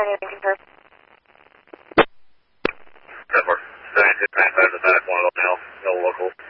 anything first. Denver, 7295 to 9 one of those now, no locals.